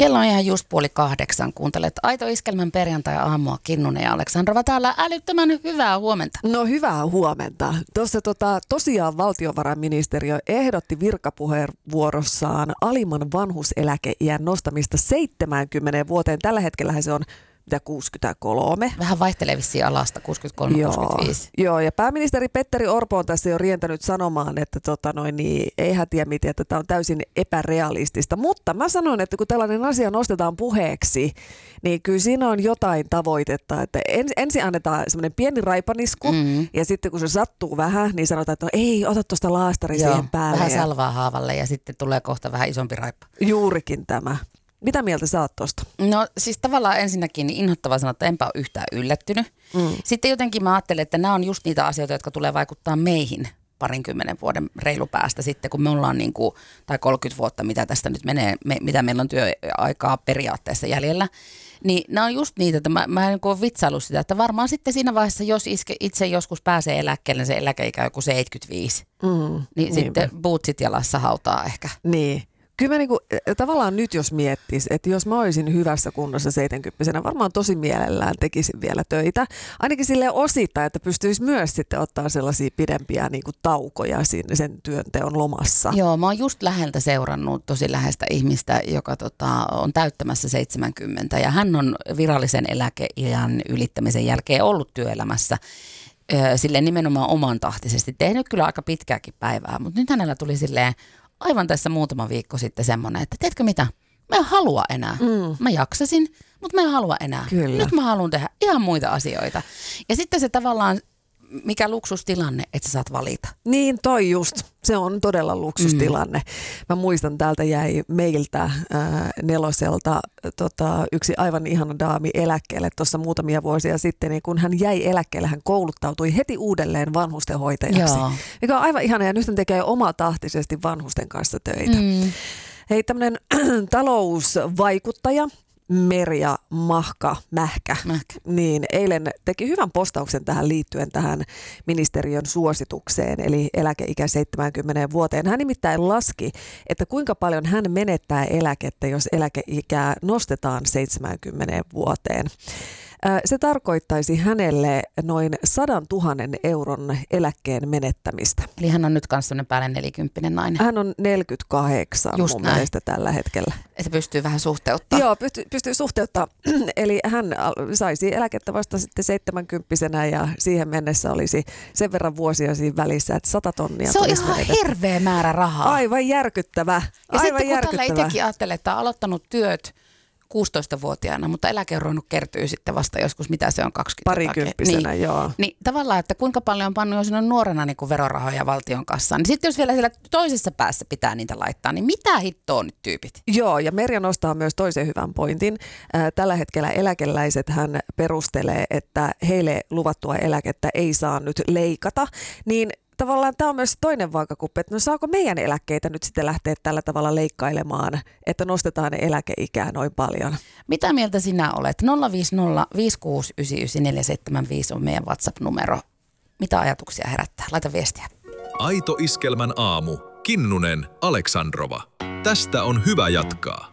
Kello on ihan just 7:30. Kuuntelet Aito Iskelmän perjantai-aamua. Kinnunen ja Aleksandrova täällä. Älyttömän hyvää huomenta. No hyvää huomenta. Tuossa tosiaan valtiovarainministeriö ehdotti virkapuheenvuorossaan alimman vanhuuseläkeiän nostamista 70 vuoteen. Tällä hetkellähän se on 63. Vähän vaihtelevissa alasta, 63-65. Joo, ja pääministeri Petteri Orpo on tässä jo rientänyt sanomaan, että ei hän tiedä miten, että tämä on täysin epärealistista. Mutta mä sanon, että kun tällainen asia nostetaan puheeksi, niin kyllä siinä on jotain tavoitetta. Että ensin annetaan semmoinen pieni raipanisku, ja sitten kun se sattuu vähän, niin sanotaan, että ei, ota tuosta laastari siihen päälle. Vähän salvaa haavalle ja sitten tulee kohta vähän isompi raippa. Juurikin tämä. Mitä mieltä sä oot tosta? No siis tavallaan ensinnäkin niin inhottavaa sanoa, että enpä ole yhtään yllättynyt. Sitten jotenkin mä ajattelen, että nämä on just niitä asioita, jotka tulee vaikuttaa meihin 20 vuoden reilu päästä sitten, kun me ollaan tai 30 vuotta, mitä tästä nyt menee, mitä meillä on työaikaa periaatteessa jäljellä. Niin nämä on just niitä, että mä en ole vitsaillut sitä, että varmaan sitten siinä vaiheessa, jos itse joskus pääsee eläkkeelle, se eläkeikä on joku 75, niin sitten bootsit jalassa hautaa ehkä. Niin. Kyllä mä tavallaan nyt jos miettisi, että jos mä olisin hyvässä kunnossa 70-vuotiaana, varmaan tosi mielellään tekisin vielä töitä. Ainakin silleen osittain, että pystyisi myös sitten ottaa sellaisia pidempiä taukoja sen työnteon lomassa. Joo, mä oon just läheltä seurannut tosi läheistä ihmistä, joka on täyttämässä 70 ja hän on virallisen eläkeiän ylittämisen jälkeen ollut työelämässä. Silleen nimenomaan oman tahtisesti. Tehnyt kyllä aika pitkääkin päivää, mutta nyt hänellä tuli silleen aivan tässä muutama viikko sitten semmoinen, että tiedätkö mitä, mä en halua enää. Mä jaksasin, mutta mä en halua enää. Kyllä. Nyt mä haluan tehdä ihan muita asioita. Ja sitten se tavallaan, mikä luksustilanne, että sä saat valita. Niin toi just, se on todella luksustilanne. Mä muistan, täältä jäi meiltä Neloselta yksi aivan ihana daami eläkkeelle tuossa muutamia vuosia sitten. Niin kun hän jäi eläkkeelle, hän kouluttautui heti uudelleen vanhustenhoitajaksi. Joo. Mikä on aivan ihana ja nyt hän tekee omatahtisesti vanhusten kanssa töitä. Hei, tämmöinen talousvaikuttaja Merja Mähkä, niin eilen teki hyvän postauksen tähän liittyen tähän ministeriön suositukseen, eli eläkeikä 70 vuoteen. Hän nimittäin laski, että kuinka paljon hän menettää eläkettä, jos eläkeikää nostetaan 70 vuoteen. Se tarkoittaisi hänelle noin 100 000 euron eläkkeen menettämistä. Eli hän on nyt myös sellainen päälle 40 nainen. Hän on 48 just mun näin. mielestä tällä hetkellä. Että pystyy vähän suhteuttaa. Joo, pystyy suhteuttaa. Eli hän saisi eläkettä vasta sitten 70-vuotiaana ja siihen mennessä olisi sen verran vuosia siinä välissä, että 100 tonnia. Se on ihan hirveä määrä rahaa. Aivan järkyttävä. Ja sitten kun tällä itsekin ajattelee, että on aloittanut työt 16-vuotiaana, mutta eläke on ruvennut kertyy sitten vasta joskus, mitä se on, 20. Parikymppisenä, joo. Niin tavallaan, että kuinka paljon on pannut jo sinne nuorena verorahoja valtion kassaan. Niin sitten jos vielä siellä toisessa päässä pitää niitä laittaa, niin mitä hittoa nyt tyypit? Joo, ja Merja nostaa myös toisen hyvän pointin. Tällä hetkellä eläkeläiset hän perustelee, että heille luvattua eläkettä ei saa nyt leikata, niin tavallaan tämä on myös toinen vaakakuppi, että no saako meidän eläkkeitä nyt sitten lähteä tällä tavalla leikkailemaan, että nostetaan eläkeikää noin paljon? Mitä mieltä sinä olet? 050 569 475 on meidän WhatsApp-numero. Mitä ajatuksia herättää? Laita viestiä. Aito Iskelmän aamu. Kinnunen, Aleksandrova. Tästä on hyvä jatkaa.